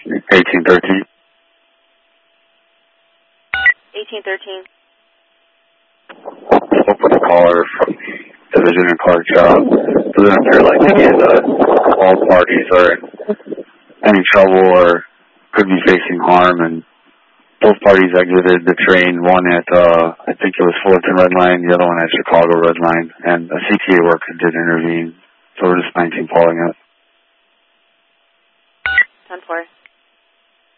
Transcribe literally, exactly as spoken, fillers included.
eighteen thirteen. eighteen thirteen. Open the caller from Division and Clark job. Doesn't appear like any of the all parties are in any trouble or could be facing harm, and both parties exited the train, one at, uh, I think it was Fullerton Red Line, the other one at Chicago Red Line, and a C T A worker did intervene, so we're just nineteen calling it. ten four.